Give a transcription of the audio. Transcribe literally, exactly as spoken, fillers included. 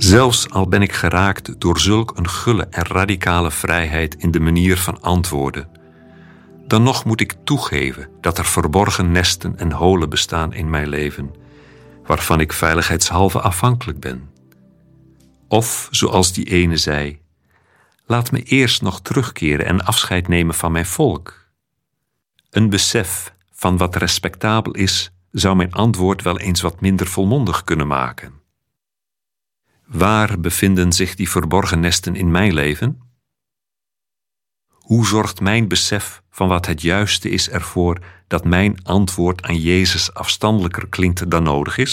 Zelfs al ben ik geraakt door zulk een gulle en radicale vrijheid in de manier van antwoorden, dan nog moet ik toegeven dat er verborgen nesten en holen bestaan in mijn leven, waarvan ik veiligheidshalve afhankelijk ben. Of, zoals die ene zei, laat me eerst nog terugkeren en afscheid nemen van mijn volk. Een besef van wat respectabel is, zou mijn antwoord wel eens wat minder volmondig kunnen maken. Waar bevinden zich die verborgen nesten in mijn leven? Hoe zorgt mijn besef van wat het juiste is ervoor dat mijn antwoord aan Jezus afstandelijker klinkt dan nodig is?